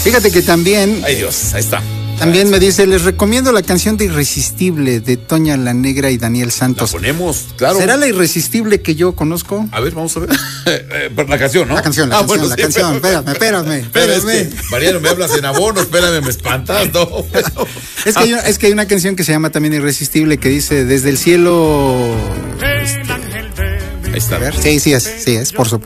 Fíjate que también... Ay, Dios, ahí está. También me dice, les recomiendo la canción de Irresistible de Toña la Negra y Daniel La Santos. ponemos, claro. ¿Será la Irresistible que yo conozco? A ver, vamos a ver. La canción, ¿no? La canción, bueno, la sí, canción. Espérame. Mariano, me hablas en abono, espérame, me espantas, no. Es que hay una canción que se llama también Irresistible que dice, desde el cielo... Ahí está. Sí, es, por supuesto.